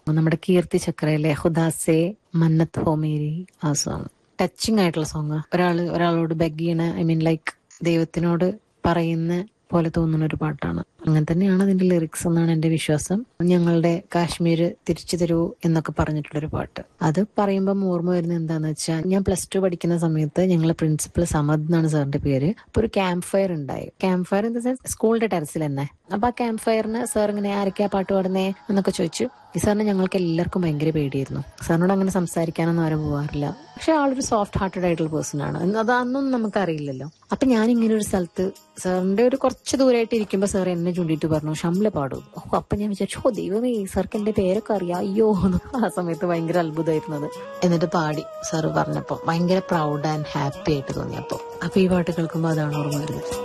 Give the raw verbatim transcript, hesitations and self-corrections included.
നമ്മുടെ കീർത്തി ചക്രയിലെ ഹുദാസെ മന്നത്ത് ഹോ മേരി ആ സോങ് ടച്ചിങ് ആയിട്ടുള്ള സോങ്. ഒരാള് ഒരാളോട് ബെഗ് ചെയ്യണ, ഐ മീൻ ലൈക്ക് ദൈവത്തിനോട് പറയുന്ന പോലെ തോന്നുന്ന ഒരു പാട്ടാണ്. അങ്ങനെ തന്നെയാണ് അതിന്റെ ലിറിക്സ് എന്നാണ് എന്റെ വിശ്വാസം. ഞങ്ങളുടെ കാശ്മീര് തിരിച്ചു തരൂ എന്നൊക്കെ പറഞ്ഞിട്ടുള്ളൊരു പാട്ട്. അത് പറയുമ്പോൾ ഓർമ്മ വരുന്നത് എന്താന്ന് വെച്ചാൽ, ഞാൻ പ്ലസ് ടു പഠിക്കുന്ന സമയത്ത് ഞങ്ങളെ പ്രിൻസിപ്പൽ സമദ് എന്നാണ് സാറിന്റെ പേര്. അപ്പൊ ഒരു ക്യാമ്പ് ഫയർ ഉണ്ടായി. Camp fire in the sense സ്കൂളിന്റെ ടെറസിൽ തന്നെ. അപ്പൊ ആ ക്യാമ്പ് ഫയറിന് സാർ ഇങ്ങനെ ആരൊക്കെയാ പാട്ട് പാടുന്നേ എന്നൊക്കെ ചോദിച്ചു. ഈ സാറിന് ഞങ്ങൾക്ക് എല്ലാവർക്കും ഭയങ്കര പേടിയായിരുന്നു. സാറിനോട് അങ്ങനെ സംസാരിക്കാനൊന്നും ആരും പോകാറില്ല. പക്ഷെ ആളൊരു സോഫ്റ്റ് ഹാർട്ടഡ് ആയിട്ടുള്ള പേഴ്സൺ ആണ്. അതൊന്നും നമുക്കറിയില്ലല്ലോ. അപ്പൊ ഞാൻ ഇങ്ങനെ ഒരു സ്ഥലത്ത് സാറിന്റെ ഒരു കുറച്ച് ദൂരമായിട്ട് ഇരിക്കുമ്പോ സാർ എന്നെ ചൂണ്ടിയിട്ട് പറഞ്ഞു, ഷംല പാടും. ഓ അപ്പൊ ഞാൻ വിചാരിച്ചു, ഓ ദൈവമേ സാർക്ക് എന്റെ പേരൊക്കെ അറിയാം, അയ്യോ. ആ സമയത്ത് ഭയങ്കര അത്ഭുതമായിരുന്നത്. എന്നിട്ട് പാടി സാറ് പറഞ്ഞപ്പോ ഭയങ്കര പ്രൗഡ് ആൻഡ് ഹാപ്പി ആയിട്ട് തോന്നിയപ്പോ. അപ്പൊ ഈ പാട്ട് കേൾക്കുമ്പോ അതാണ് ഓർമ്മ വരുന്നത്.